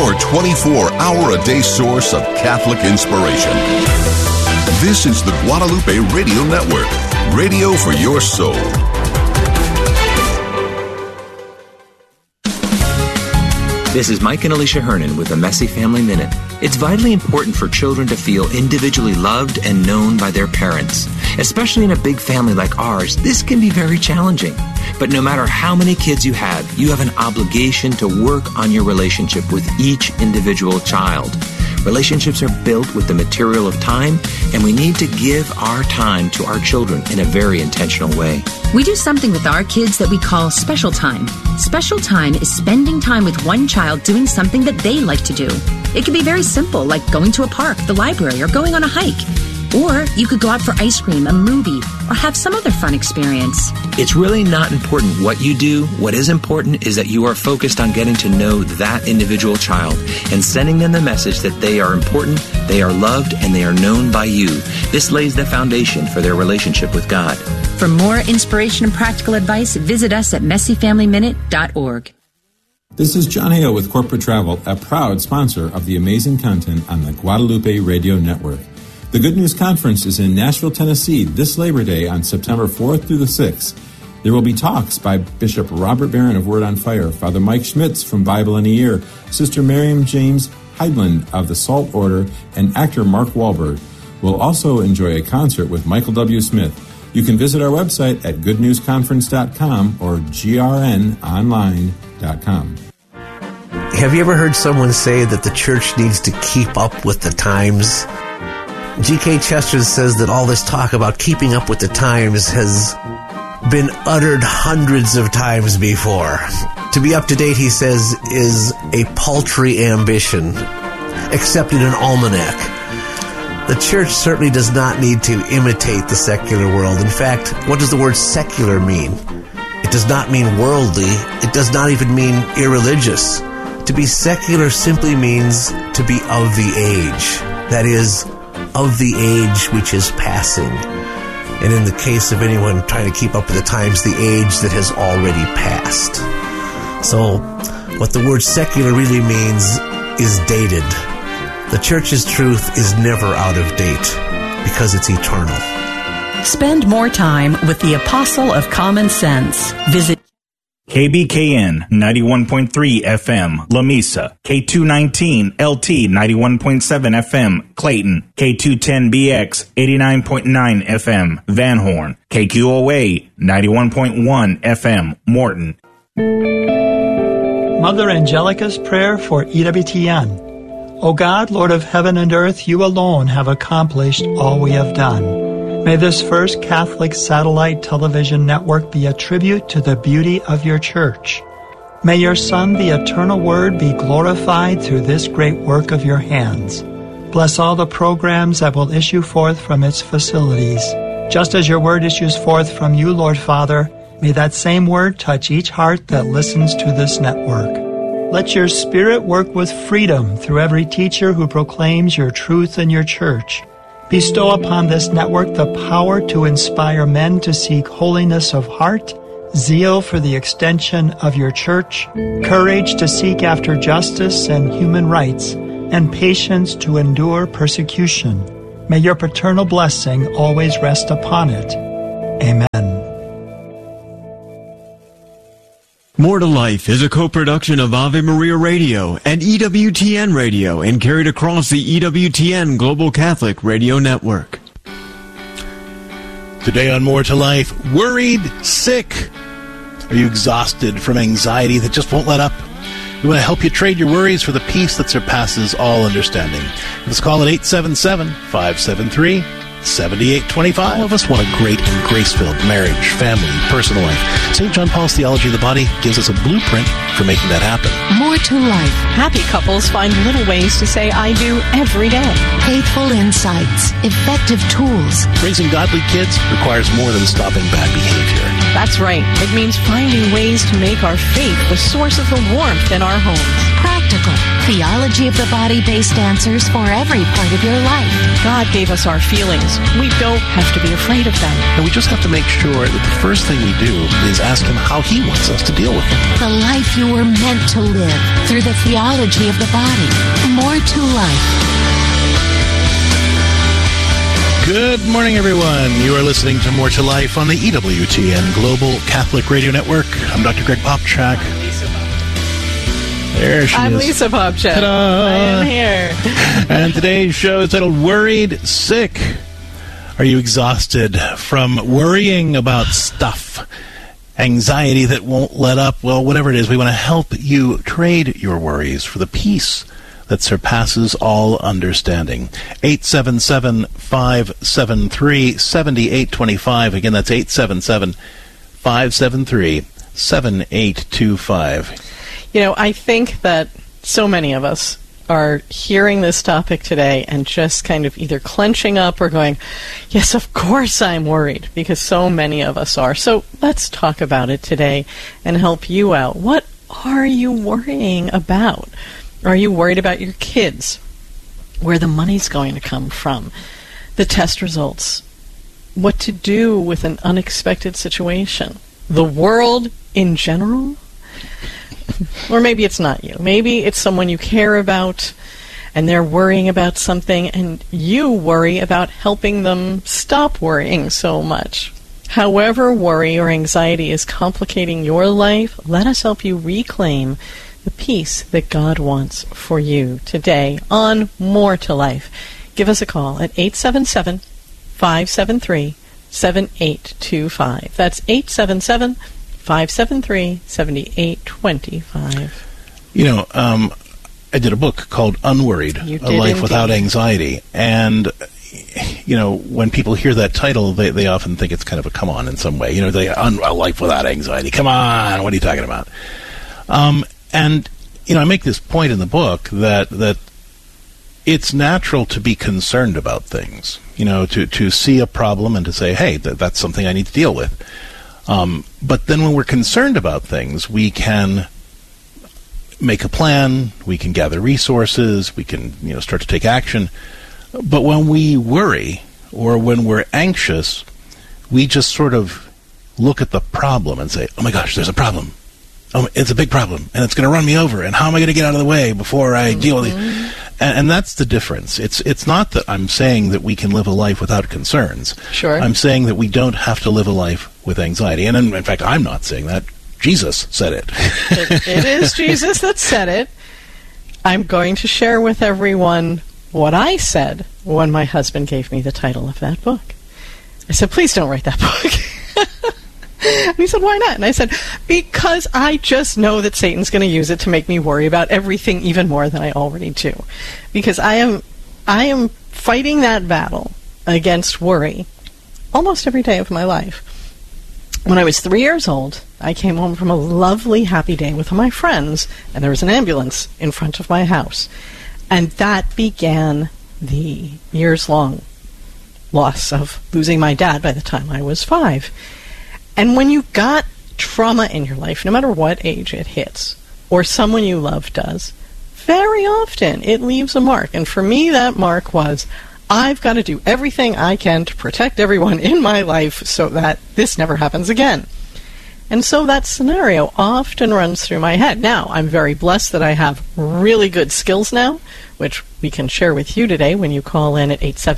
your 24-hour-a-day source of Catholic inspiration. This is the Guadalupe Radio Network, radio for your soul. This is Mike and Alicia Hernan with the Messy Family Minute. It's vitally important for children to feel individually loved and known by their parents. Especially in a big family like ours, this can be very challenging. But no matter how many kids you have an obligation to work on your relationship with each individual child. Relationships are built with the material of time, and we need to give our time to our children in a very intentional way. We do something with our kids that we call special time. Special time is spending time with one child doing something that they like to do. It can be very simple, like going to a park, the library, or going on a hike. Or you could go out for ice cream, a movie, or have some other fun experience. It's really not important what you do. What is important is that you are focused on getting to know that individual child and sending them the message that they are important, they are loved, and they are known by you. This lays the foundation for their relationship with God. For more inspiration and practical advice, visit us at messyfamilyminute.org. This is John Hale with Corporate Travel, a proud sponsor of the amazing content on the Guadalupe Radio Network. The Good News Conference is in Nashville, Tennessee this Labor Day on September 4th through the 6th. There will be talks by Bishop Robert Barron of Word on Fire, Father Mike Schmitz from Bible in a Year, Sister Miriam James Heidland of the Salt Order, and actor Mark Wahlberg. We'll also enjoy a concert with Michael W. Smith. You can visit our website at goodnewsconference.com or grnonline.com. Have you ever heard someone say that the church needs to keep up with the times? G.K. Chesterton says that all this talk about keeping up with the times has been uttered hundreds of times before. To be up to date, he says, is a paltry ambition, except in an almanac. The church certainly does not need to imitate the secular world. In fact, what does the word secular mean? It does not mean worldly. It does not even mean irreligious. To be secular simply means to be of the age. That is, of the age which is passing. And in the case of anyone trying to keep up with the times, the age that has already passed. So, what the word secular really means is dated. The church's truth is never out of date because it's eternal. Spend more time with the Apostle of Common Sense. Visit KBKN 91.3 FM, La Mesa, K219 LT 91.7 FM, Clayton, K210BX 89.9 FM, Van Horn, KQOA 91.1 FM, Morton. Mother Angelica's Prayer for EWTN. O God, Lord of heaven and earth, you alone have accomplished all we have done. May this first Catholic satellite television network be a tribute to the beauty of your church. May your Son, the eternal Word, be glorified through this great work of your hands. Bless all the programs that will issue forth from its facilities. Just as your Word issues forth from you, Lord Father, may that same Word touch each heart that listens to this network. Let your Spirit work with freedom through every teacher who proclaims your truth in your church. Bestow upon this network the power to inspire men to seek holiness of heart, zeal for the extension of your church, courage to seek after justice and human rights, and patience to endure persecution. May your paternal blessing always rest upon it. Amen. More to Life is a co-production of Ave Maria Radio and EWTN Radio and carried across the EWTN Global Catholic Radio Network. Today on More to Life, worried, sick. Are you exhausted from anxiety that just won't let up? We want to help you trade your worries for the peace that surpasses all understanding. Let's call at 877-573-7825. All of us want a great and grace-filled marriage, family, personal life. St. John Paul's Theology of the Body gives us a blueprint for making that happen. More to Life. Happy couples find little ways to say I do every day. Faithful insights, effective tools. Raising godly kids requires more than stopping bad behavior. That's right. It means finding ways to make our faith the source of the warmth in our homes. Practical, theology of the body-based answers for every part of your life. God gave us our feelings problems. We don't have to be afraid of them. And we just have to make sure that the first thing we do is ask him how he wants us to deal with them. The life you were meant to live through the theology of the body. More to life. Good morning, everyone. You are listening to More to Life on the EWTN Global Catholic Radio Network. I'm Dr. Greg Popchak. There she is. I'm Lisa Popchak. Ta-da! I am here. And today's show is titled Worried Sick. Are you exhausted from worrying about stuff? Anxiety that won't let up? Well, whatever it is, we want to help you trade your worries for the peace that surpasses all understanding. 877-573-7825. Again, that's 877-573-7825. You know, I think that so many of us are hearing this topic today and just kind of either clenching up or going, yes, of course I'm worried, because so many of us are. So let's talk about it today and help you out. What are you worrying about? Are you worried about your kids? Where the money's going to come from? The test results? What to do with an unexpected situation? The world in general? Or maybe it's not you. Maybe it's someone you care about and they're worrying about something and you worry about helping them stop worrying so much. However worry or anxiety is complicating your life, let us help you reclaim the peace that God wants for you today on More to Life. Give us a call at 877-573-7825. That's 877-573-7825. You know, I did a book called Unworried, A Life Without Anxiety. And, you know, when people hear that title, they often think it's kind of a come on in some way. You know, A Life Without Anxiety. Come on, what are you talking about? And, you know, I make this point in the book that it's natural to be concerned about things, you know, to see a problem and to say, hey, that's something I need to deal with. But then when we're concerned about things, we can make a plan, we can gather resources, we can, you know, start to take action. But when we worry or when we're anxious, we just sort of look at the problem and say, oh my gosh, there's a problem. Oh, it's a big problem, and it's going to run me over, and how am I going to get out of the way before I deal with it? And that's the difference. It's not that I'm saying that we can live a life without concerns. Sure. I'm saying that we don't have to live a life with anxiety. And in fact, I'm not saying that. Jesus said it. It is Jesus that said it. I'm going to share with everyone what I said when my husband gave me the title of that book. I said, please don't write that book. And he said, why not? And I said, because I just know that Satan's going to use it to make me worry about everything even more than I already do. Because I am fighting that battle against worry almost every day of my life. When I was 3 years old, I came home from a lovely, happy day with my friends, and there was an ambulance in front of my house. And that began the years-long loss of losing my dad by the time I was 5. And when you got trauma in your life, no matter what age it hits, or someone you love does, very often it leaves a mark. And for me, that mark was, I've got to do everything I can to protect everyone in my life so that this never happens again. And so that scenario often runs through my head. Now, I'm very blessed that I have really good skills now, which we can share with you today when you call in at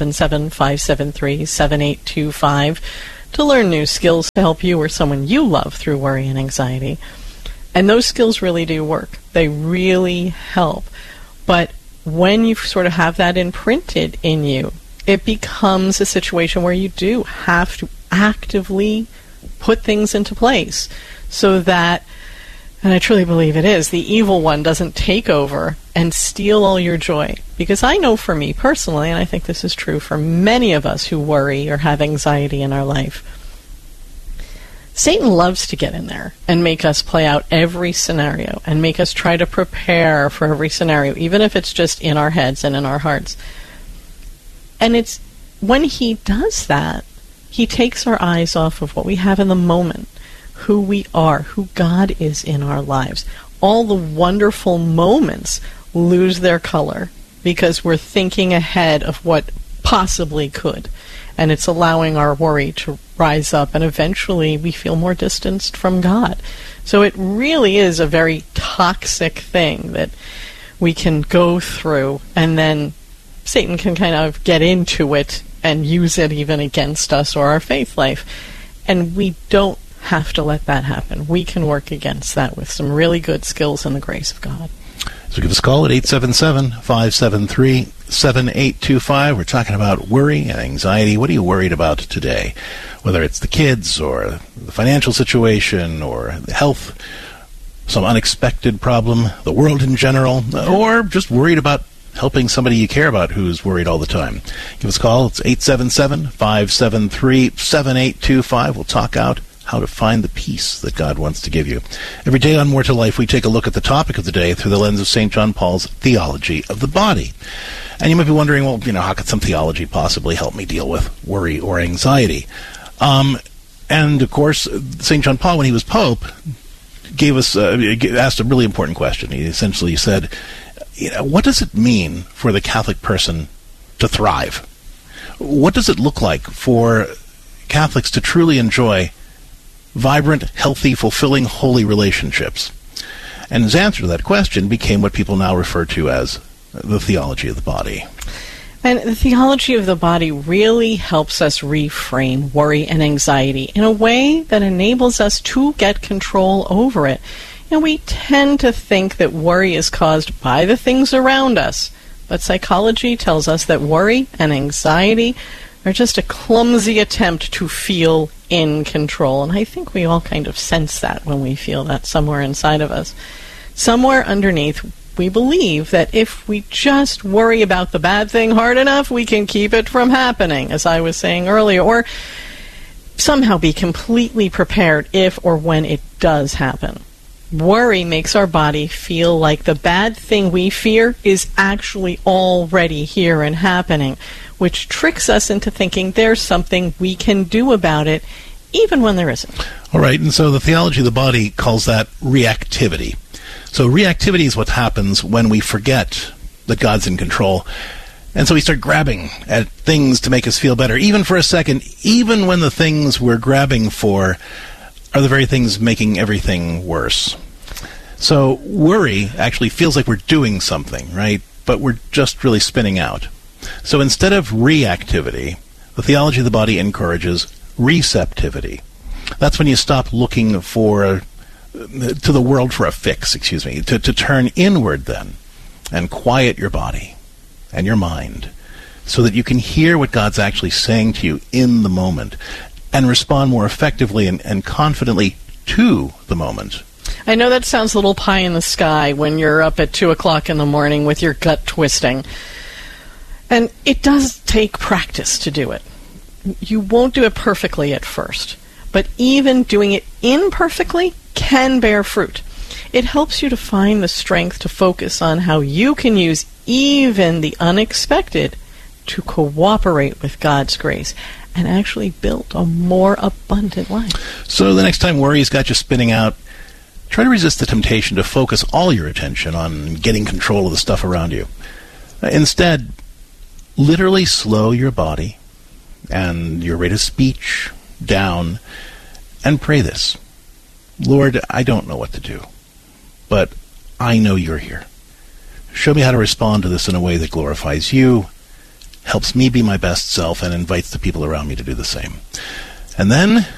877-573-7825. to learn new skills to help you or someone you love through worry and anxiety. And those skills really do work. They really help. But when you sort of have that imprinted in you, it becomes a situation where you do have to actively put things into place so that, and I truly believe it is, the evil one doesn't take over and steal all your joy. Because I know for me personally, and I think this is true for many of us who worry or have anxiety in our life, Satan loves to get in there and make us play out every scenario and make us try to prepare for every scenario, even if it's just in our heads and in our hearts. And it's when he does that, he takes our eyes off of what we have in the moment, who we are, who God is in our lives. All the wonderful moments lose their color because we're thinking ahead of what possibly could. And it's allowing our worry to rise up, and eventually we feel more distanced from God. So it really is a very toxic thing that we can go through, and then Satan can kind of get into it and use it even against us or our faith life. And we don't have to let that happen. We can work against that with some really good skills and the grace of God. So give us a call at 877-573-7825. We're talking about worry and anxiety. What are you worried about today? Whether it's the kids or the financial situation or health, some unexpected problem, the world in general, or just worried about helping somebody you care about who's worried all the time. Give us a call. It's 877-573-7825. We'll talk out how to find the peace that God wants to give you. Every day on More to Life, we take a look at the topic of the day through the lens of St. John Paul's theology of the body. And you might be wondering, well, how could some theology possibly help me deal with worry or anxiety? And, of course, St. John Paul, when he was Pope, asked a really important question. He essentially said, what does it mean for the Catholic person to thrive? What does it look like for Catholics to truly enjoy vibrant, healthy, fulfilling, holy relationships? And his answer to that question became what people now refer to as the theology of the body. And the theology of the body really helps us reframe worry and anxiety in a way that enables us to get control over it. We tend to think that worry is caused by the things around us, but psychology tells us that worry and anxiety are just a clumsy attempt to feel in control. And I think we all kind of sense that when we feel that somewhere inside of us. Somewhere underneath, we believe that if we just worry about the bad thing hard enough, we can keep it from happening, as I was saying earlier, or somehow be completely prepared if or when it does happen. Worry makes our body feel like the bad thing we fear is actually already here and happening, which tricks us into thinking there's something we can do about it, even when there isn't. All right, and so the theology of the body calls that reactivity. So reactivity is what happens when we forget that God's in control. And so we start grabbing at things to make us feel better, even for a second, even when the things we're grabbing for are the very things making everything worse. So worry actually feels like we're doing something, right? But we're just really spinning out. So instead of reactivity, the theology of the body encourages receptivity. That's when you stop looking to the world for a fix, to turn inward then and quiet your body and your mind so that you can hear what God's actually saying to you in the moment and respond more effectively and confidently to the moment. I know that sounds a little pie in the sky when you're up at 2 o'clock in the morning with your gut twisting. And it does take practice to do it. You won't do it perfectly at first, but even doing it imperfectly can bear fruit. It helps you to find the strength to focus on how you can use even the unexpected to cooperate with God's grace and actually build a more abundant life. So the next time worry's got you spinning out, try to resist the temptation to focus all your attention on getting control of the stuff around you. Instead, literally slow your body and your rate of speech down and pray this. Lord, I don't know what to do, but I know you're here. Show me how to respond to this in a way that glorifies you, helps me be my best self, and invites the people around me to do the same. And then